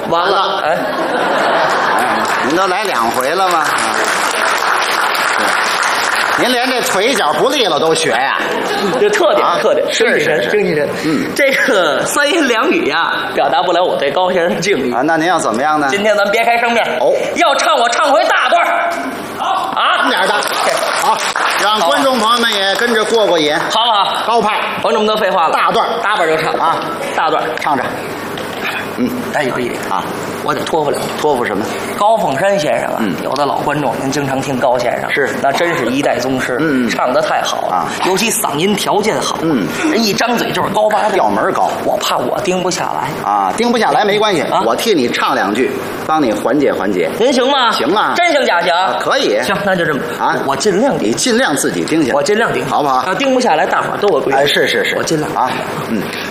完了，哎， 您都来2回了吗？您连这腿脚不利落都学呀？ 这特点，特点， 是精气神。这个3言2语呀，表达不了我对高先生的敬意啊。那您要怎么样呢？ 今天咱们别开生面哦，要唱我唱回大段儿。好啊， 点的，好，让观众朋友们也跟着过瘾。 好不好？ 高派， 甭这么多废话了， 大段大本就唱啊，大段唱着。 但有一点啊，我得托付两句。 托付什么？ 高凤山先生啊，有的老观众您经常听高先生， 是那真是一代宗师，唱得太好了啊，尤其嗓音条件好，人一张嘴就是高八调门高， 我怕我盯不下来啊，盯不下来没关系，我替你唱2句，帮你缓解缓解。 您行吗？ 行啊， 真行假行？ 可以。 行，那就这么啊， 我尽量盯， 你尽量自己盯下， 我尽量盯， 好不好？ 要盯不下来，大伙儿都有规矩。 哎，是， 我尽量啊，